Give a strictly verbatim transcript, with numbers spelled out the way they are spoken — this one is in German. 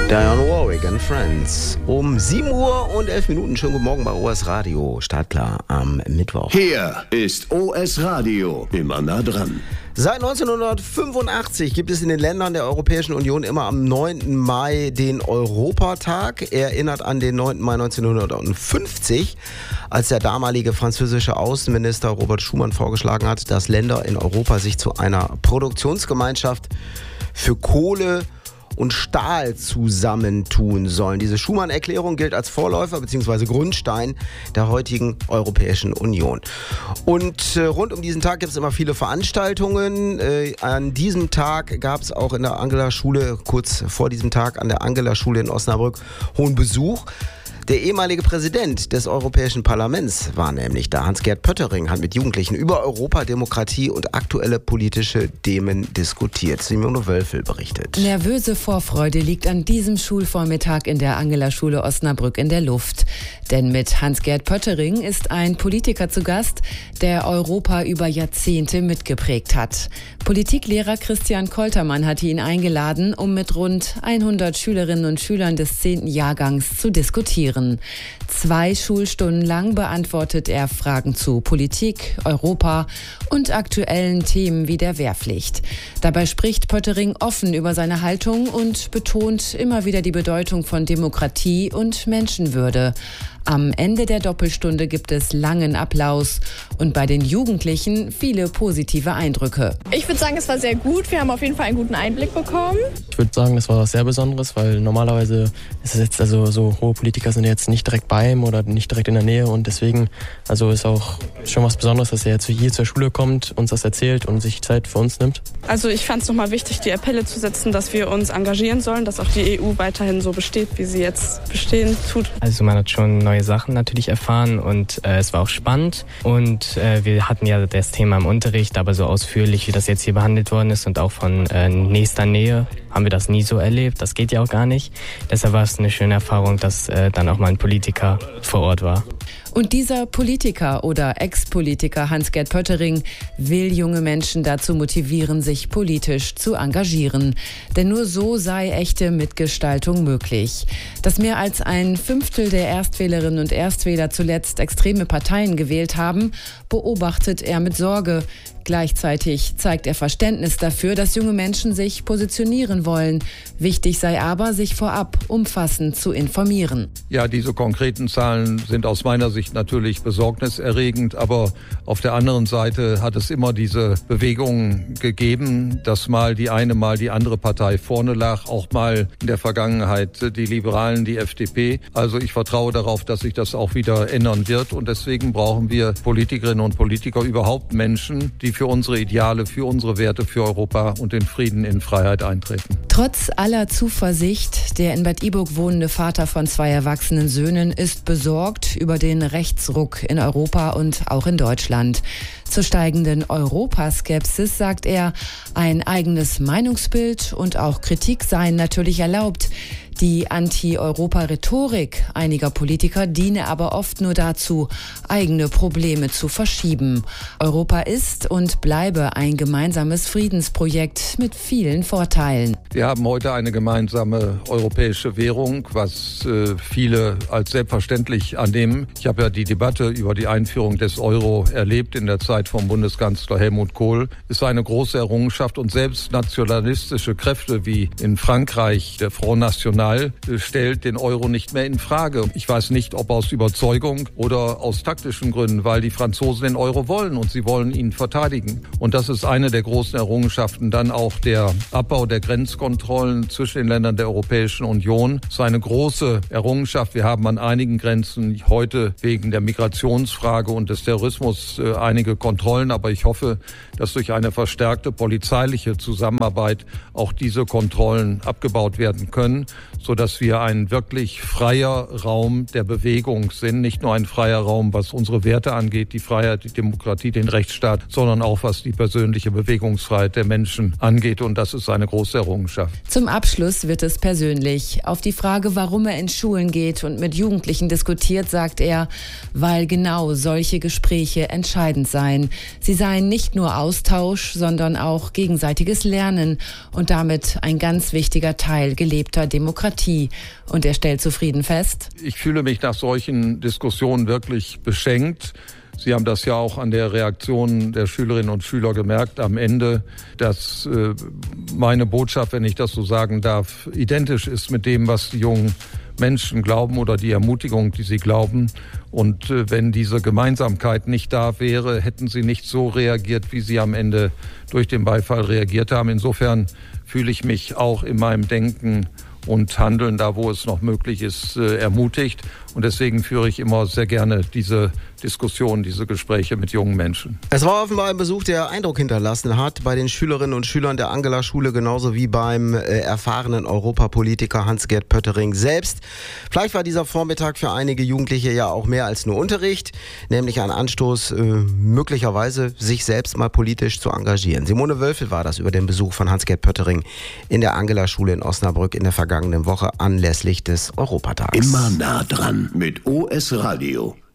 Dionne Warwick and Friends. Um sieben Uhr und elf Minuten. Schönen guten Morgen bei O S Radio. Startklar am Mittwoch. Hier ist O S Radio. Immer nah dran. Seit neunzehnhundertfünfundachtzig gibt es in den Ländern der Europäischen Union immer am neunten Mai den Europatag. Er erinnert an den neunten Mai neunzehnhundertfünfzig, als der damalige französische Außenminister Robert Schuman vorgeschlagen hat, dass Länder in Europa sich zu einer Produktionsgemeinschaft für Kohle und Stahl zusammentun sollen. Diese Schuman-Erklärung gilt als Vorläufer bzw. Grundstein der heutigen Europäischen Union. Und äh, rund um diesen Tag gibt es immer viele Veranstaltungen. Äh, an diesem Tag gab es auch in der Angela-Schule, kurz vor diesem Tag an der Angela-Schule in Osnabrück, hohen Besuch. Der ehemalige Präsident des Europäischen Parlaments war nämlich da. Hans-Gert Pöttering hat mit Jugendlichen über Europa, Demokratie und aktuelle politische Themen diskutiert. Simone Wölfel berichtet. Nervöse Vorfreude liegt an diesem Schulvormittag in der Angela-Schule Osnabrück in der Luft. Denn mit Hans-Gert Pöttering ist ein Politiker zu Gast, der Europa über Jahrzehnte mitgeprägt hat. Politiklehrer Christian Koltermann hatte ihn eingeladen, um mit rund hundert Schülerinnen und Schülern des zehnten Jahrgangs zu diskutieren. Zwei Schulstunden lang beantwortet er Fragen zu Politik, Europa und aktuellen Themen wie der Wehrpflicht. Dabei spricht Pöttering offen über seine Haltung und betont immer wieder die Bedeutung von Demokratie und Menschenwürde. Am Ende der Doppelstunde gibt es langen Applaus und bei den Jugendlichen viele positive Eindrücke. Ich würde sagen, es war sehr gut. Wir haben auf jeden Fall einen guten Einblick bekommen. Ich würde sagen, das war was sehr Besonderes, weil normalerweise ist es jetzt, also so hohe Politiker sind jetzt nicht direkt bei ihm oder nicht direkt in der Nähe und deswegen, also ist auch schon was Besonderes, dass er jetzt hier zur Schule kommt, uns das erzählt und sich Zeit für uns nimmt. Also ich fand es nochmal wichtig, die Appelle zu setzen, dass wir uns engagieren sollen, dass auch die E U weiterhin so besteht, wie sie jetzt bestehen tut. Also man hat schon neue Sachen natürlich erfahren und äh, es war auch spannend und äh, wir hatten ja das Thema im Unterricht, aber so ausführlich, wie das jetzt hier behandelt worden ist und auch von äh, nächster Nähe haben wir das nie so erlebt. Das geht ja auch gar nicht. Deshalb war es eine schöne Erfahrung, dass äh, dann auch mal ein Politiker vor Ort war. Und dieser Politiker oder Ex-Politiker Hans-Gert Pöttering will junge Menschen dazu motivieren, sich politisch zu engagieren. Denn nur so sei echte Mitgestaltung möglich. Dass mehr als ein Fünftel der Erstwählerinnen und Erstwähler zuletzt extreme Parteien gewählt haben, beobachtet er mit Sorge. Gleichzeitig zeigt er Verständnis dafür, dass junge Menschen sich positionieren wollen. Wichtig sei aber, sich vorab umfassend zu informieren. Ja, diese konkreten Zahlen sind aus meiner Sicht natürlich besorgniserregend, aber auf der anderen Seite hat es immer diese Bewegung gegeben, dass mal die eine, mal die andere Partei vorne lag, auch mal in der Vergangenheit die Liberalen, die F D P. Also ich vertraue darauf, dass sich das auch wieder ändern wird und deswegen brauchen wir Politikerinnen und Politiker, überhaupt Menschen, die für unsere Ideale, für unsere Werte, für Europa und den Frieden in Freiheit eintreten. Trotz aller Zuversicht, der in Bad Iburg wohnende Vater von zwei erwachsenen Söhnen ist besorgt über den Rechtsruck in Europa und auch in Deutschland. Zur steigenden Europaskepsis sagt er, ein eigenes Meinungsbild und auch Kritik seien natürlich erlaubt. Die Anti-Europa-Rhetorik einiger Politiker diene aber oft nur dazu, eigene Probleme zu verschieben. Europa ist und bleibe ein gemeinsames Friedensprojekt mit vielen Vorteilen. Wir haben heute eine gemeinsame europäische Währung, was äh, viele als selbstverständlich annehmen. Ich habe ja die Debatte über die Einführung des Euro erlebt in der Zeit vom Bundeskanzler Helmut Kohl. Ist eine große Errungenschaft und selbst nationalistische Kräfte wie in Frankreich, der Front National, stellt den Euro nicht mehr in Frage. Ich weiß nicht, ob aus Überzeugung oder aus taktischen Gründen, weil die Franzosen den Euro wollen und sie wollen ihn verteidigen. Und das ist eine der großen Errungenschaften. Dann auch der Abbau der Grenzkontrollen zwischen den Ländern der Europäischen Union. Das ist eine große Errungenschaft. Wir haben an einigen Grenzen heute wegen der Migrationsfrage und des Terrorismus äh, einige Kontrollen, aber ich hoffe, dass durch eine verstärkte polizeiliche Zusammenarbeit auch diese Kontrollen abgebaut werden können, sodass wir ein wirklich freier Raum der Bewegung sind. Nicht nur ein freier Raum, was unsere Werte angeht, die Freiheit, die Demokratie, den Rechtsstaat, sondern auch was die persönliche Bewegungsfreiheit der Menschen angeht. Und das ist eine große Errungenschaft. Zum Abschluss wird es persönlich. Auf die Frage, warum er in Schulen geht und mit Jugendlichen diskutiert, sagt er, weil genau solche Gespräche entscheidend seien. sein. Sie seien nicht nur Austausch, sondern auch gegenseitiges Lernen und damit ein ganz wichtiger Teil gelebter Demokratie. Und er stellt zufrieden fest: Ich fühle mich nach solchen Diskussionen wirklich beschenkt. Sie haben das ja auch an der Reaktion der Schülerinnen und Schüler gemerkt am Ende, dass äh, meine Botschaft, wenn ich das so sagen darf, identisch ist mit dem, was die jungen Menschen glauben oder die Ermutigung, die sie glauben. Und äh, wenn diese Gemeinsamkeit nicht da wäre, hätten sie nicht so reagiert, wie sie am Ende durch den Beifall reagiert haben. Insofern fühle ich mich auch in meinem Denken und Handeln, da wo es noch möglich ist, äh, ermutigt. Und deswegen führe ich immer sehr gerne diese Diskussionen, diese Gespräche mit jungen Menschen. Es war offenbar ein Besuch, der Eindruck hinterlassen hat bei den Schülerinnen und Schülern der Angela-Schule, genauso wie beim äh, erfahrenen Europapolitiker Hans-Gert Pöttering selbst. Vielleicht war dieser Vormittag für einige Jugendliche ja auch mehr als nur Unterricht, nämlich ein Anstoß, äh, möglicherweise sich selbst mal politisch zu engagieren. Simone Wölfel war das über den Besuch von Hans-Gert Pöttering in der Angela-Schule in Osnabrück in der vergangenen Woche anlässlich des Europatags. Immer nah dran mit O S Radio.